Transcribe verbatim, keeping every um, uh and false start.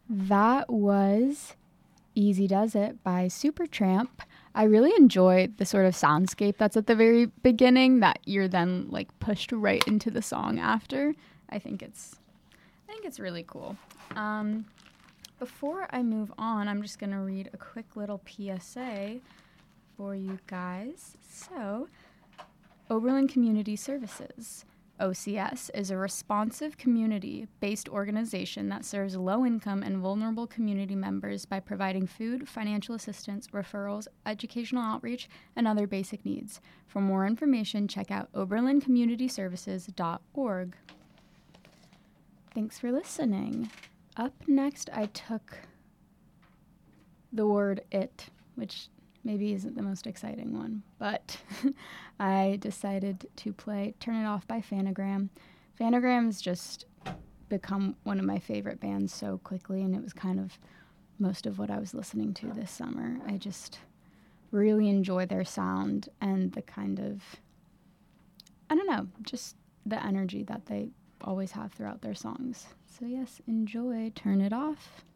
That was Easy Does It by Supertramp. I really enjoy the sort of soundscape that's at the very beginning that you're then like pushed right into the song after. I think it's I think it's really cool. Um, before I move on, I'm just going to read a quick little P S A for you guys. So, Oberlin Community Services. O C S is a responsive community-based organization that serves low-income and vulnerable community members by providing food, financial assistance, referrals, educational outreach, and other basic needs. For more information, check out oberlin community services dot org. Thanks for listening. Up next, I took the word it, which maybe isn't the most exciting one, but I decided to play Turn It Off by Phanogram. Phanogram's just become one of my favorite bands so quickly, and it was kind of most of what I was listening to this summer. I just really enjoy their sound and the kind of, I don't know, just the energy that they always have throughout their songs. So yes, enjoy Turn It Off.